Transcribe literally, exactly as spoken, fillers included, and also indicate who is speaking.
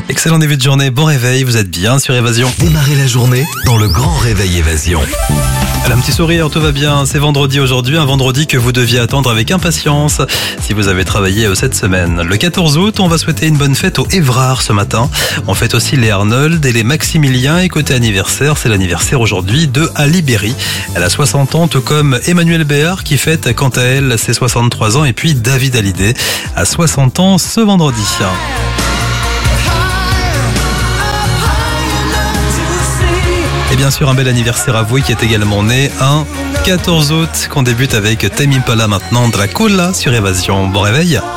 Speaker 1: Excellent début de journée, bon réveil, vous êtes bien sur Évasion.
Speaker 2: Démarrez la journée dans le grand réveil Évasion.
Speaker 1: Alors, un petit sourire, tout va bien, c'est vendredi aujourd'hui, un vendredi que vous deviez attendre avec impatience si vous avez travaillé cette semaine. Le quatorze août, on va souhaiter une bonne fête aux Évrards ce matin. On fête aussi les Arnold et les Maximilien, et côté anniversaire, c'est l'anniversaire aujourd'hui de Ali Berry. Elle a soixante ans, tout comme Emmanuel Béard qui fête quant à elle ses soixante-trois ans, et puis David Hallyday a soixante ans ce vendredi. Et bien sûr, un bel anniversaire à vous qui est également né un quatorze août, qu'on débute avec Tame Impala maintenant, Dracula sur Évasion. Bon réveil.